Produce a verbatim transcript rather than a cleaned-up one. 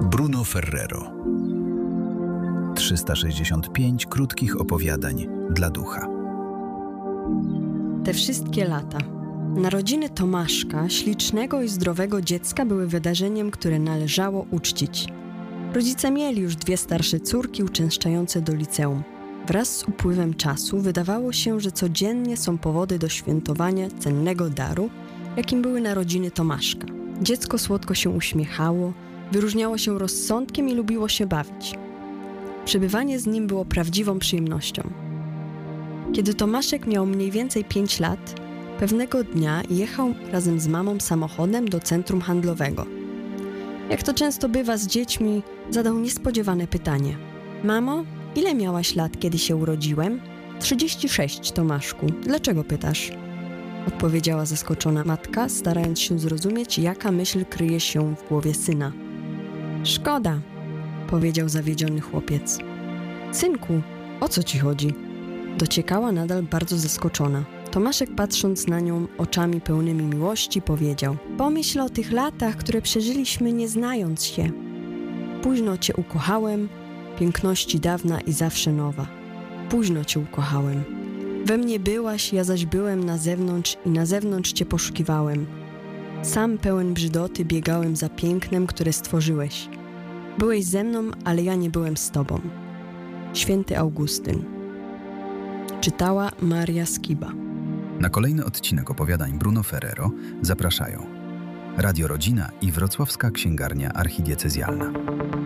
Bruno Ferrero. trzysta sześćdziesiąt pięć krótkich opowiadań dla ducha. Te wszystkie lata. Narodziny Tomaszka, ślicznego i zdrowego dziecka, były wydarzeniem, które należało uczcić. Rodzice mieli już dwie starsze córki uczęszczające do liceum. Wraz z upływem czasu wydawało się, że codziennie są powody do świętowania cennego daru, jakim były narodziny Tomaszka. Dziecko słodko się uśmiechało, wyróżniało się rozsądkiem i lubiło się bawić. Przebywanie z nim było prawdziwą przyjemnością. Kiedy Tomaszek miał mniej więcej pięć lat, pewnego dnia jechał razem z mamą samochodem do centrum handlowego. Jak to często bywa z dziećmi, zadał niespodziewane pytanie. Mamo, ile miałaś lat, kiedy się urodziłem? Trzydzieści sześć, Tomaszku. Dlaczego pytasz? Odpowiedziała zaskoczona matka, starając się zrozumieć, jaka myśl kryje się w głowie syna. Szkoda, powiedział zawiedziony chłopiec. Synku, o co ci chodzi? Dociekała nadal bardzo zaskoczona. Tomaszek, patrząc na nią oczami pełnymi miłości, powiedział: pomyśl o tych latach, które przeżyliśmy nie znając się. Późno cię ukochałem, piękności dawna i zawsze nowa. Późno cię ukochałem. We mnie byłaś, ja zaś byłem na zewnątrz i na zewnątrz cię poszukiwałem. Sam pełen brzydoty biegałem za pięknem, które stworzyłeś. Byłeś ze mną, ale ja nie byłem z tobą. Święty Augustyn. Czytała Maria Skiba. Na kolejny odcinek opowiadań Bruno Ferrero zapraszają Radio Rodzina i Wrocławska Księgarnia Archidiecezjalna.